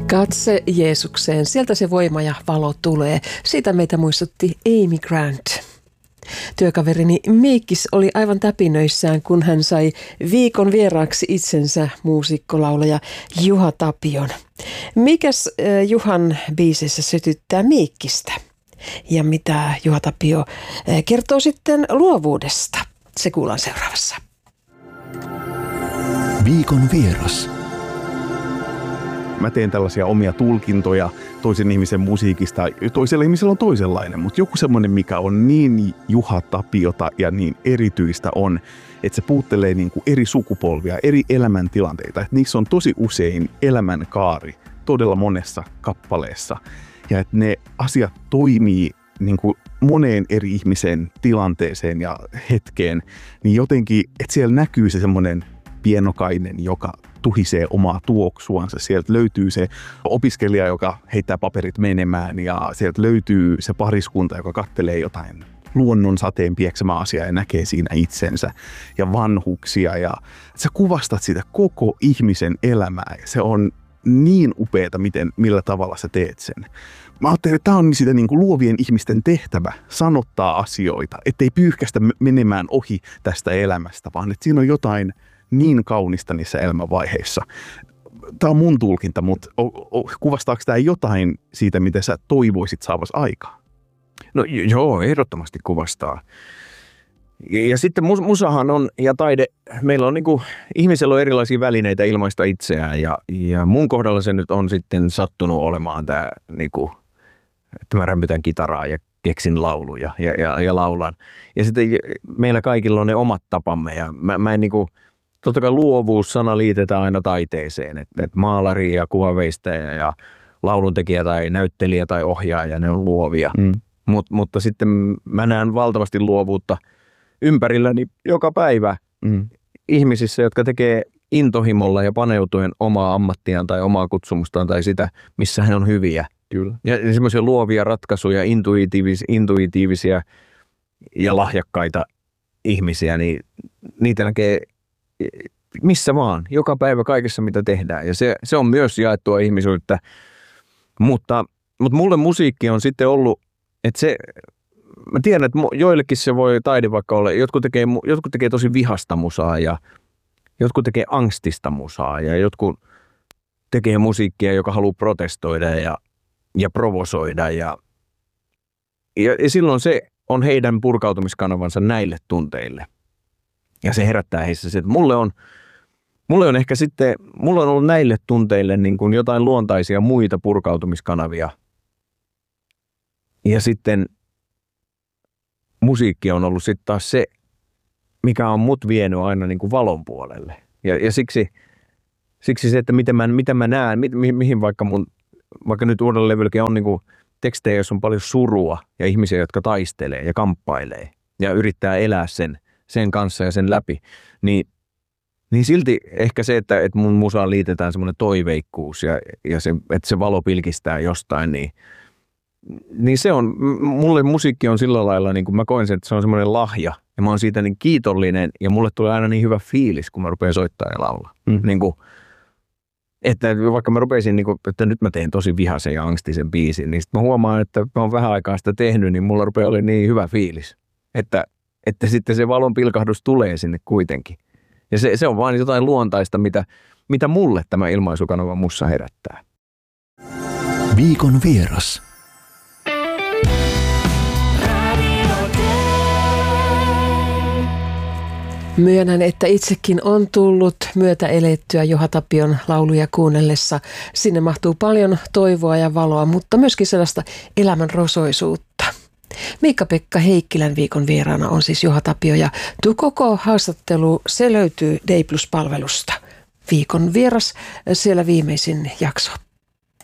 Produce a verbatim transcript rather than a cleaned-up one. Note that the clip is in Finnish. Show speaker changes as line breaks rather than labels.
Katse Jeesukseen, sieltä se voima ja valo tulee. Siitä meitä muistutti Amy Grant. Työkaverini Miikkis oli aivan täpinöissään, kun hän sai viikon vieraaksi itsensä muusikkolaulaja Juha Tapion. Mikäs Juhan biisissä sytyttää Miikkistä? Ja mitä Juha Tapio kertoo sitten luovuudesta? Se kuullaan seuraavassa.
Viikon vieras.
Mä teen tällaisia omia tulkintoja toisen ihmisen musiikista. Toisella ihmisellä on toisenlainen, mutta joku semmoinen, mikä on niin Juha Tapiota ja niin erityistä on, että se puuttelee niin kuin eri sukupolvia, eri elämäntilanteita. Että niissä on tosi usein elämänkaari todella monessa kappaleessa. Ja että ne asiat toimii niin kuin moneen eri ihmisen tilanteeseen ja hetkeen, niin jotenkin, että siellä näkyy se semmoinen pienokainen, joka tuhisee omaa tuoksuansa. Sieltä löytyy se opiskelija, joka heittää paperit menemään, ja sieltä löytyy se pariskunta, joka kattelee jotain luonnon sateen pieksämää asiaa ja näkee siinä itsensä, ja vanhuksia. Ja sä kuvastat sitä koko ihmisen elämää, ja se on niin upeata, miten, millä tavalla sä teet sen. Mä ajattelin, että tämä on sitä niin kuin luovien ihmisten tehtävä sanottaa asioita, ettei pyyhkästä menemään ohi tästä elämästä, vaan että siinä on jotain niin kaunista niissä elämänvaiheissa. Tämä on mun tulkinta, mutta kuvastaako tämä jotain siitä, mitä sä toivoisit saavasi aikaa?
No joo, ehdottomasti kuvastaa. Ja sitten musahan on, ja taide, meillä on niin kuin, ihmisellä on erilaisia välineitä ilmaista itseään, ja, ja mun kohdalla se nyt on sitten sattunut olemaan tämä, niin kuin, että mä rämpytän kitaraa ja keksin lauluja ja, ja, ja laulan. Ja sitten meillä kaikilla on ne omat tapamme, ja mä, mä en niin kuin, totta kai luovuus-sana liitetään aina taiteeseen, että et maalari ja kuvanveistäjä ja lauluntekijä tai näyttelijä tai ohjaaja, ne on luovia. Mm. Mut, mutta sitten mä näen valtavasti luovuutta ympärilläni joka päivä mm. ihmisissä, jotka tekee intohimolla ja paneutuen omaa ammattiaan tai omaa kutsumustaan tai sitä, missä he on hyviä. Kyllä. Ja semmoisia luovia ratkaisuja, intuitiivis, intuitiivisia ja lahjakkaita ihmisiä, niin niitä näkee missä vaan, joka päivä kaikessa mitä tehdään. Ja se, se on myös jaettua ihmisyyttä. Mutta, mutta mulle musiikki on sitten ollut, että se, mä tiedän, että joillekin se voi taide vaikka olla, jotkut tekee, jotkut tekee tosi vihasta musaa ja jotkut tekee angstista musaa ja jotkut tekee musiikkia, joka haluaa protestoida ja, ja provosoida. Ja, ja, ja silloin se on heidän purkautumiskanavansa näille tunteille. Ja se herättää heissä se, että mulle on, mulle on ehkä sitten, mulla on ollut näille tunteille niin kuin jotain luontaisia muita purkautumiskanavia. Ja sitten musiikki on ollut sitten taas se, mikä on mut vienyt aina niin kuin valon puolelle. Ja, ja siksi, siksi se, että miten mä, mitä mä näen, mi, mi, mihin vaikka mun, vaikka nyt uudella levylläkin on niin kuin tekstejä, joissa on paljon surua ja ihmisiä, jotka taistelee ja kamppailee ja yrittää elää sen, sen kanssa ja sen läpi, niin, niin silti ehkä se, että, että mun musaan liitetään semmoinen toiveikkuus ja, ja se, että se valo pilkistää jostain, niin Niin se on, mulle musiikki on sillä lailla, niin kuin mä koen sen, että se on semmoinen lahja. Ja mä oon siitä niin kiitollinen ja mulle tulee aina niin hyvä fiilis, kun mä rupean soittaa ja laulaa. Mm. Niin kuin, että vaikka mä rupesin, niin kuin, että nyt mä teen tosi vihaisen ja angstisen biisin, niin sitten mä huomaan, että mä oon vähän aikaa sitä tehnyt, niin mulla rupeaa olla niin hyvä fiilis. Että, että sitten se valon pilkahdus tulee sinne kuitenkin. Ja se, se on vaan jotain luontaista, mitä, mitä mulle tämä ilmaisukanava mussa herättää.
Viikon vieras.
Myönnän, että itsekin on tullut myötä elettyä Juha Tapion lauluja kuunnellessa. Sinne mahtuu paljon toivoa ja valoa, mutta myöskin sellaista elämän rosoisuutta. Miikka-Pekka Heikkilän viikon vieraana on siis Juha Tapio ja tuo koko haastattelu, se löytyy D plus-palvelusta. Viikon vieras, siellä viimeisin jakso.